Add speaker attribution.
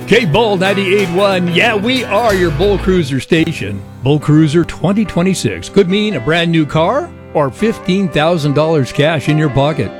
Speaker 1: K-Bull 98.1. Yeah, we are your Bull Cruiser station. Bull Cruiser 2026 could mean a brand new car or $15,000 cash in your pocket.